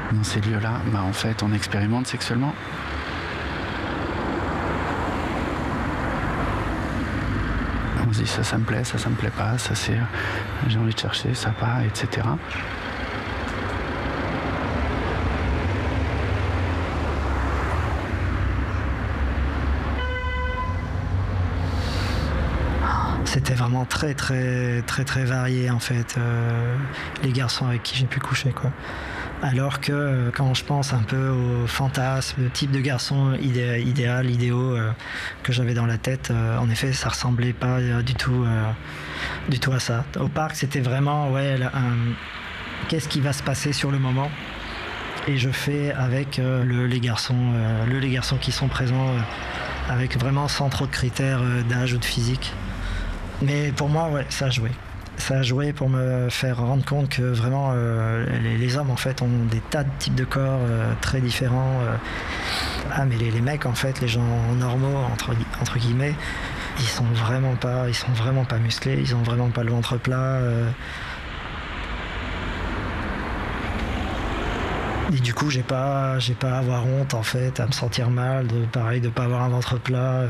dans ces lieux-là, bah en fait on expérimente sexuellement. On se dit ça me plaît, ça me plaît pas, ça c'est j'ai envie de chercher, ça pas, etc. C'était vraiment très varié en fait, les garçons avec qui j'ai pu coucher quoi. Alors que quand je pense un peu au fantasme, le type de garçon idéaux que j'avais dans la tête, en effet ça ressemblait pas du tout à ça. Au parc c'était vraiment qu'est-ce qui va se passer sur le moment et je fais avec les garçons qui sont présents avec vraiment sans trop de critères d'âge ou de physique. Mais pour moi, ouais, ça a joué. Ça a joué pour me faire rendre compte que vraiment les hommes en fait ont des tas de types de corps très différents. Mais les mecs en fait, les gens normaux entre guillemets, ils sont vraiment pas musclés, ils ont vraiment pas le ventre plat. Et du coup, j'ai pas à avoir honte en fait, à me sentir mal, de pas avoir un ventre plat.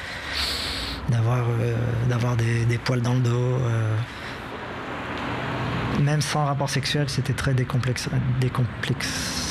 D'avoir des poils dans le dos. Même sans rapport sexuel, c'était très décomplexe.